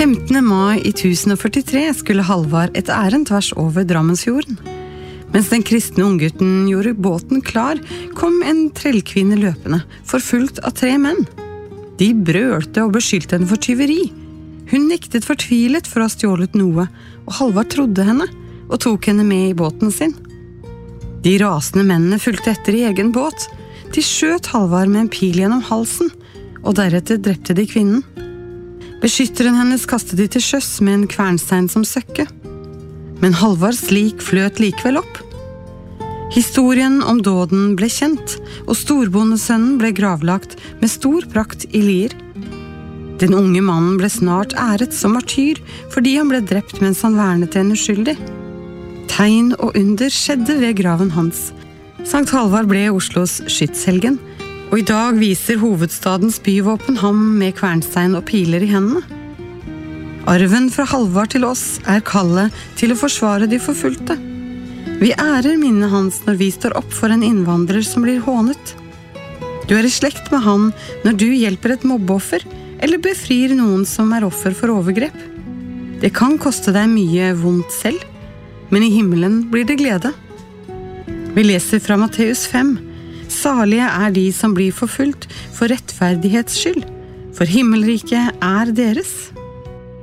15. mai i 1043 skulle Halvard et ærend tvers over Drammensfjorden. Mens den kristne unggutten gjorde båten klar, kom en trellkvinne løpende, forfulgt av 3 menn. De brølte og beskyldte henne for tyveri. Hun nektet fortvilet for å ha stjålet noe, og Halvard trodde henne og tok henne med i båten sin. De rasende mennene fulgte etter i egen båt. De skjøt Halvard med en pil gjennom halsen, og deretter drepte de kvinnen. Beskytteren hennes kastet de til sjøs med en kvernstein som søkke. Men Halvards lik fløt likevel opp. Historien om dåden ble kjent, og storbondesønnen ble gravlagt med stor prakt i Lier. Den unge mannen ble snart æret som martyr, fordi han ble drept mens han vernet en uskyldig. Tegn og under skjedde ved graven hans. Sankt Halvard ble Oslos skytshelgen, og i dag viser hovedstadens byvåpen ham med kvernstein og piler i hendene. Arven fra Halvard til oss er kallet til å forsvare de forfulgte. Vi ærer minnet hans når vi står opp for en innvandrer som blir hånet. Du er i slekt med han når du hjelper et mobbeoffer, eller befrir noen som er offer for overgrep. Det kan koste deg mye vondt selv, men i himmelen blir det glede. Vi leser fra Matteus 5. Salige er de som blir forfulgt for rettferdighets skyld, for himmelriket er deres.